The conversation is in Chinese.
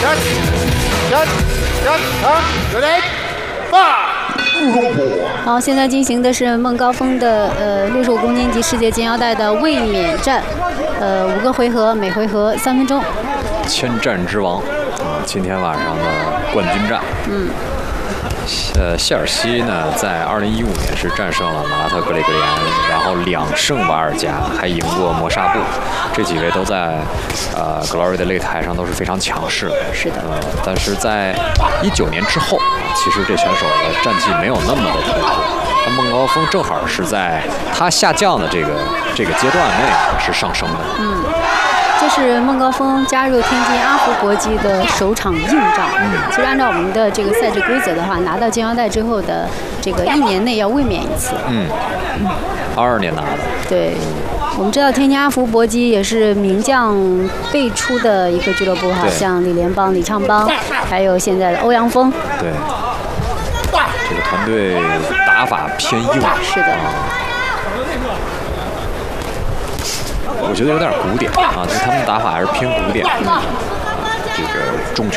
好，现在进行的是孟高峰的65公斤级世界金腰带的卫冕战，5个回合，每回合3分钟。 千战之王啊，今天晚上的冠军战。谢尔西呢，在2015年是战胜了马拉特格里格里安，然后2胜瓦尔加，还赢过摩沙布，这几位都在Glory 的擂台上都是非常强势的。 是的。 但是在19年之后啊，其实这选手的战绩没有那么的突出。但孟高峰正好是在他下降的这个阶段内是上升的。 这是孟高峰加入天津阿福搏击的首场硬仗。其实按照我们的这个赛制规则的话，拿到金腰带之后的这个1年内要卫冕1次。 22年拿的。对。 我们知道天津阿福搏击也是名将辈出的一个俱乐部哈，像李连邦、李昌邦，还有现在的欧阳锋。 对。这个团队打法偏硬。 是的。 我觉得有点古典啊，就他们的打法还是偏古典。这个重拳